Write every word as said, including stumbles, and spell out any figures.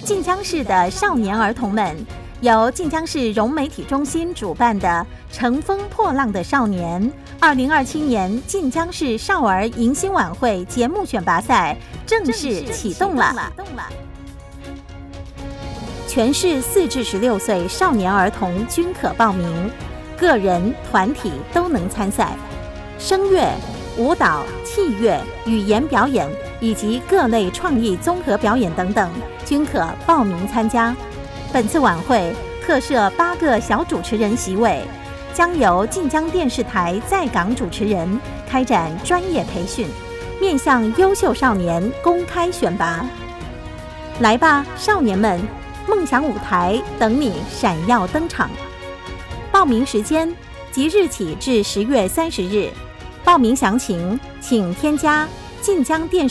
晋江市的少年儿童们，由晋江市融媒体中心主办的“乘风破浪的少年”二零二七年晋江市少儿迎新晚会节目选拔赛正式启动了。全市四至十六岁少年儿童均可报名，个人、团体都能参赛。声乐、舞蹈、器乐、语言表演以及各类创意综合表演等等，均可报名参加。本次晚会特设八个小主持人席位，将由晋江电视台在港主持人开展专业培训，面向优秀少年公开选拔。来吧，少年们！梦想舞台等你闪耀登场。报名时间即日起至十月三十日，报名详情请添加晋江电视